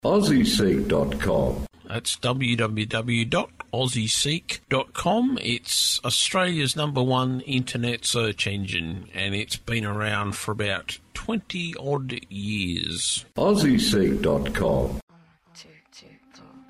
AussieSeek.com. That's www.aussieseek.com. It's Australia's #1 internet search engine, and it's been around for about 20-odd years. AussieSeek.com. 1, 2, 3, 4.